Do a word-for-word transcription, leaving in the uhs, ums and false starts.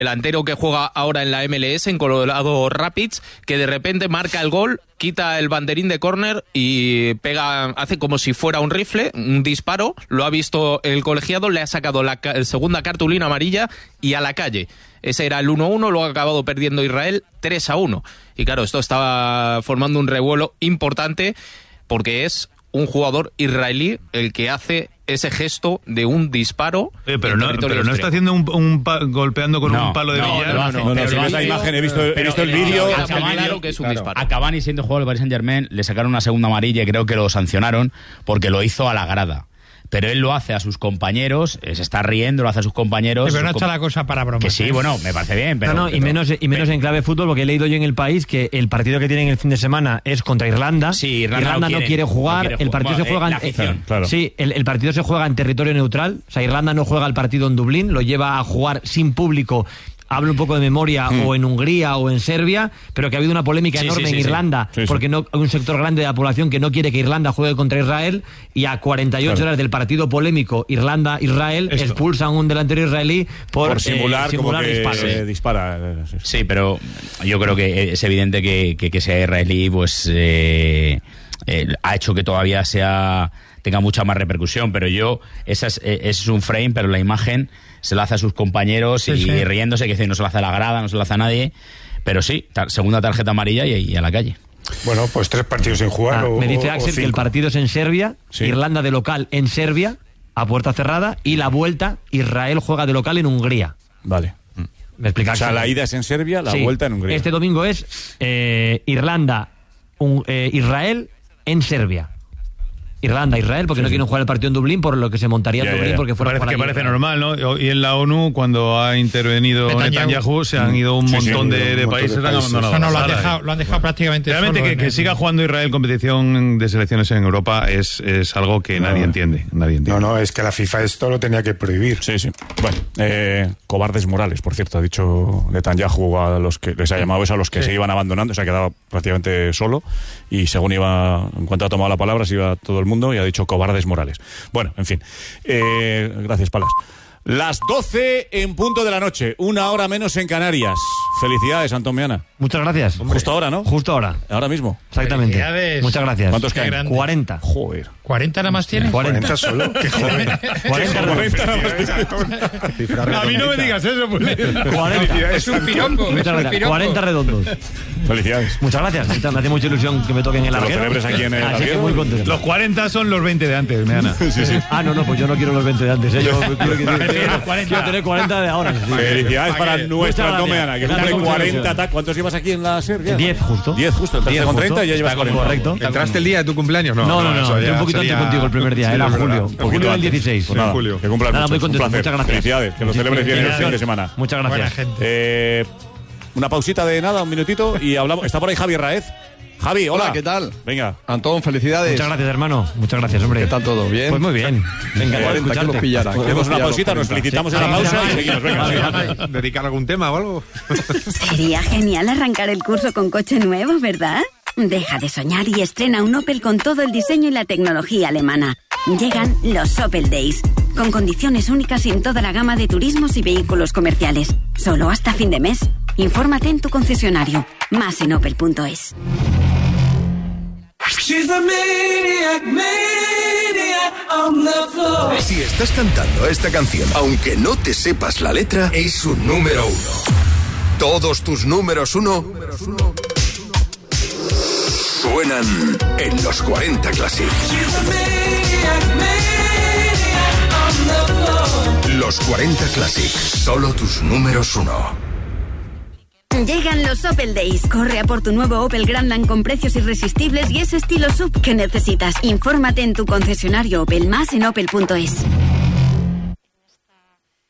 delantero que juega ahora en la M L S, en Colorado Rapids, que de repente marca el gol, quita el banderín de córner y pega, hace como si fuera un rifle, un disparo, lo ha visto el colegiado, le ha sacado la ca- segunda cartulina amarilla y a la calle. Ese era el uno uno, luego ha acabado perdiendo Israel tres a uno. Y claro, esto estaba formando un revuelo importante porque es un jugador israelí el que hace ese gesto de un disparo. Eh, pero no, pero no está haciendo un, un pa, golpeando con no, un palo de no, billar. No, no, no, no, si ves la imagen, he visto, he visto el vídeo. Claro que es un disparo. A Cavani, siendo jugador del Paris Saint-Germain, le sacaron una segunda amarilla y creo que lo sancionaron porque lo hizo a la grada. Pero él lo hace a sus compañeros, se está riendo, lo hace a sus compañeros. Sí, pero no está la cosa para bromas. Que sí, ¿eh? bueno, me parece bien. Pero, no, no, y pero, menos, y menos en clave de fútbol, porque he leído yo en El País que el partido que tienen el fin de semana es contra Irlanda. Sí, Irlanda, Irlanda no, no, quiere, quiere jugar, no quiere el partido jugar. se juega Bueno, en, eh, la afición, eh, claro. Sí, el, el partido se juega en territorio neutral. O sea, Irlanda no juega el partido en Dublín, lo lleva a jugar sin público. Hablo un poco de memoria, mm. o en Hungría o en Serbia, pero que ha habido una polémica sí, enorme sí, sí, en Irlanda, sí. Sí, porque no hay un sector grande de la población que no quiere que Irlanda juegue contra Israel, y a cuarenta y ocho claro. horas del partido polémico Irlanda-Israel expulsan a un delantero israelí por, por simular, eh, simular como que disparos. Eh, dispara. Sí. sí, pero yo creo que es evidente que, que, que sea israelí, pues eh, eh, ha hecho que todavía sea tenga mucha más repercusión, pero yo, esa es, ese es un frame, pero la imagen se la hace a sus compañeros sí, y sí. riéndose, que dice, no se la hace a la grada, no se la hace a nadie, pero sí, tar- segunda tarjeta amarilla y, y a la calle. Bueno, pues tres partidos sin jugar. Ah, o, me dice o, Axel o que el partido es en Serbia, sí. Irlanda de local en Serbia, a puerta cerrada, y la vuelta, Israel juega de local en Hungría. Vale. Me explica. O sea, la ida es en Serbia, la sí. vuelta en Hungría. Este domingo es eh, Irlanda, un, eh, Israel en Serbia. Irlanda, Israel, porque sí, no quieren jugar el partido en Dublín, por lo que se montaría en Dublín, ya, ya. porque fuera parece, que parece normal, ¿no? Y en la ONU, cuando ha intervenido Netanyahu, Netanyahu se han ido un sí, montón, sí, de, de, un países, montón de países, han abandonado. No, no, lo han dejado, lo han dejado prácticamente Realmente solo que, que el... siga jugando Israel competición de selecciones en Europa es, es algo que no, nadie entiende, nadie entiende. No, no, es que la FIFA esto lo tenía que prohibir. Sí, sí. Bueno, eh, cobardes morales, por cierto, ha dicho Netanyahu a los que les ha llamado eso a los que sí. se iban abandonando, se ha quedado prácticamente solo y según iba, en cuanto ha tomado la palabra, se iba todo el mundo y ha dicho cobardes morales. Bueno, en fin. Eh, gracias, Palas. Las doce en punto de la noche, una hora menos en Canarias. Felicidades, Antomiana. Muchas gracias. Hombre, justo ahora, ¿no? Justo ahora. Ahora mismo. Exactamente. Muchas gracias. ¿Cuántos caen? Grande. cuarenta. Joder. ¿cuarenta nada más tiene? cuarenta solo. Qué joven. cuarenta, cuarenta nada más tiene. A mí no me digas eso, pues. cuarenta. Es un piropo. Muchas gracias. cuarenta redondos. Felicidades. Muchas gracias. Me hace mucha ilusión que me toquen el arquero. Lo celebres aquí en el Así que muy contento. Los cuarenta son los veinte de antes, Meana. Sí, sí. Ah, no, no, pues yo no quiero los veinte de antes. ¿eh? Yo quiero, quiero, quiero, quiero tener cuarenta de ahora. Sí. Felicidades para nuestra Antomiana, que cumple cuarenta. Ta- ¿Cuántos llevas aquí en la serie? diez justo. diez justo. Entraste con treinta y ya llevas cuarenta. Correcto. ¿Entraste el día de tu cumpleaños? No, no, no. no, no entré un poquito sería... antes contigo el primer día. Sí, era julio. Julio del dieciséis. Pues nada, julio. Que cumplas Nada, mucho. muy contento. Un placer. Muchas gracias. Felicidades. Que lo celebres bien el fin de semana. Muchas gracias. Buena gente. Eh, una pausita de nada, un minutito y hablamos. Está por ahí Javi Raez. Javi, hola. Hola, ¿qué tal? Venga. Antón, felicidades. Muchas gracias, hermano. Muchas gracias, hombre. ¿Qué tal todo? ¿Bien? Pues muy bien. Venga, cuarenta, que los pillara. Hacemos una pausita, nos felicitamos sí. en la Sí. pausa Sí. y seguimos. Venga, sí. ¿Dedicar algún tema o algo? Sería genial arrancar el curso con coche nuevo, ¿verdad? Deja de soñar y estrena un Opel con todo el diseño y la tecnología alemana. Llegan los Opel Days, con condiciones únicas en toda la gama de turismos y vehículos comerciales. Solo hasta fin de mes. Infórmate en tu concesionario. Más en opel punto es. Si estás cantando esta canción, aunque no te sepas la letra, es un número uno. Todos tus números uno suenan en los cuarenta Classic. Los cuarenta Classic, solo tus números uno. Llegan los Opel Days. Corre a por tu nuevo Opel Grandland con precios irresistibles y ese estilo sub que necesitas. Infórmate en tu concesionario Opel, más en opel punto es.